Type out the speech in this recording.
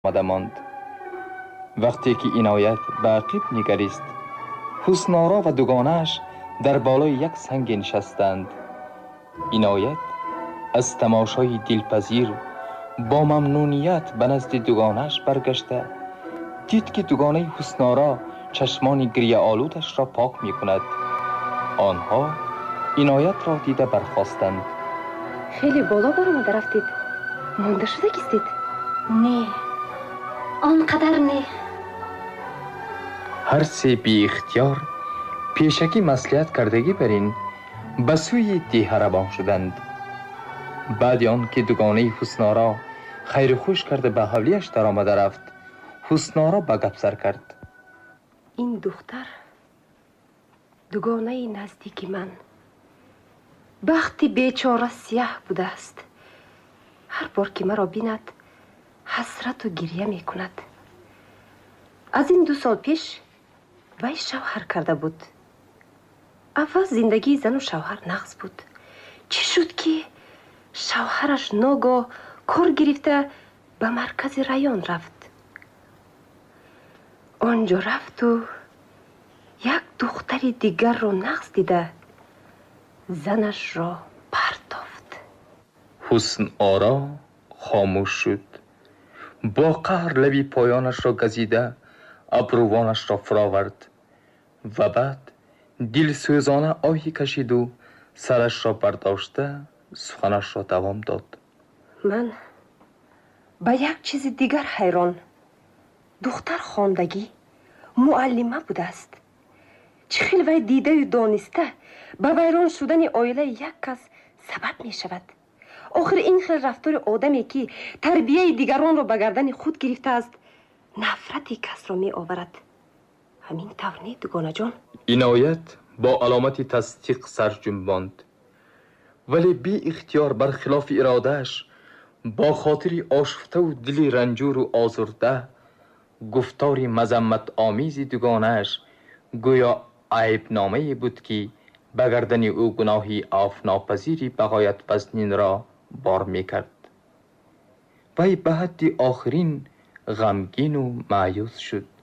آمده ماند. وقتی که عنایت به عقب نگریست، حسن‌آرا و دوگانه‌اش در بالای یک سنگ نشستند. عنایت از تماشای دلپذیر با ممنونیت به نزد دوگانه‌اش برگشته دید که دوگانه حسن‌آرا چشمان گریه آلودش را پاک می کند. آنها عنایت را دیده برخاستند. خیلی بالا برآمده رفتید. مانده شده کیستید؟ نه، آنقدر نه. هر سه بی اختیار پیشکی مصلحت کردگی برین به سوی دیه روان شدند. بعد آن که دوگانه حسن‌آرا خیر خوش کرده به حولیش در آمده رفت، حسن‌آرا به گپ سر کرد. این دختر دوگانه نزدیک من بختی بیچاره سیاه بوده است. هر بار که مرا بیند حسرت و گریه می کند. از این 2 سال پیش وی شوهر کرده بود. اول زندگی زن و شوهر نقص بود. چی شد که شوهرش ناگاه کار گرفته به مرکز رایان رفت. آنجا رفت و یک دختر دیگر رو نقص دیده زنش را پرتافت. حسن‌آرا خاموش شد. با قهر لبی پایانش را گزیده ابروانش را فراورد و بعد دلسوزانه آهی کشید و سرش را برداشته سخنش را دوام داد. من به یک چیز دیگر حیران. دختر خواندگی معلمه بوده است. چه خیلی وی دیده و دانسته به ویران شدن عائله یک کس سبب می شود. آخر این خیلی رفتار آدمی که تربیه دیگران را به گردن خود گرفته است نفرت کس را می آورد. همین طور نیست دوگانه جان؟ عنایت با علامت تصدیق سر جنباند، ولی بی اختیار برخلاف ارادهش با خاطری آشفته و دلی رنجور و آزرده گفتاری مذمت آمیز دوگانه‌اش گویا عیب نامه‌ای بود که به گردن او گناهی عفو ناپذیری بغایت وزنین را بار می‌کرد. وی به حد آخرین غمگین و مایوس شد.